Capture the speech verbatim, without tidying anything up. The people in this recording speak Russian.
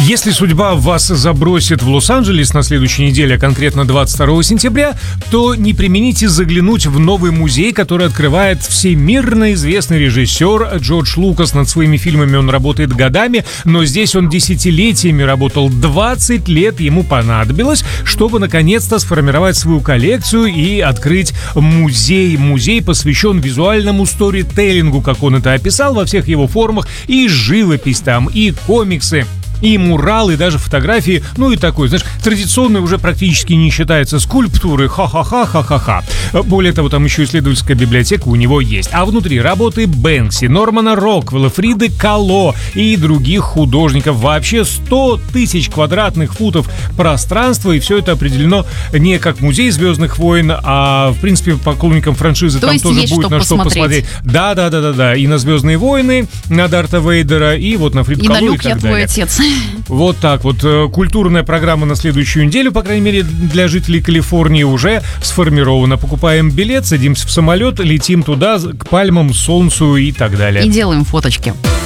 Если судьба вас забросит в Лос-Анджелес на следующей неделе, а конкретно двадцать второго сентября, то не премините заглянуть в новый музей, который открывает всемирно известный режиссер Джордж Лукас. Над своими фильмами он работает годами, но здесь он десятилетиями работал. двадцать лет ему понадобилось, чтобы наконец-то сформировать свою коллекцию и открыть музей. Музей посвящен визуальному сторителлингу, как он это описал, во всех его формах. И живопись там, и комиксы, и муралы, и даже фотографии, ну и такой, знаешь, традиционный уже практически не считается скульптуры, ха-ха-ха, ха-ха-ха. Более того, там еще исследовательская библиотека у него есть. А внутри работы Бэнкси, Нормана Роквелла, Фриды Кало и других художников. Вообще сто тысяч квадратных футов пространства, и все это определено не как музей «Звездных войн», а, в принципе, поклонникам франшизы То там есть тоже есть будет что на что посмотреть. посмотреть. Да-да-да-да-да, и на «Звездные войны», на Дарта Вейдера, и вот на Фриду И Кало, на Люк, и так я твой далее. отец. Вот так вот. Культурная программа на следующую неделю, по крайней мере, для жителей Калифорнии уже сформирована. Покупаем билет, садимся в самолет, летим туда, к пальмам, солнцу и так далее. И делаем фоточки.